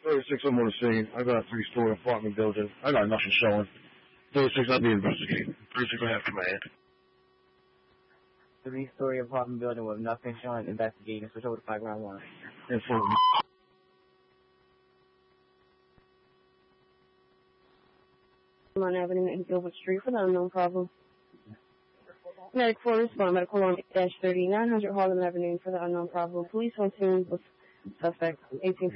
36, I'm on the scene. I got a 3-story apartment building. I got nothing showing. 36, I'll be investigating. 36, I have command. 3-story apartment building with nothing showing, investigating. Switch over to 5 ground 1. And for on Avenue and Gilbert Street for the unknown problem. Medic 4 respond. Medical on -3900 Harlem Avenue for the unknown problem. Police on scene with suspect 18.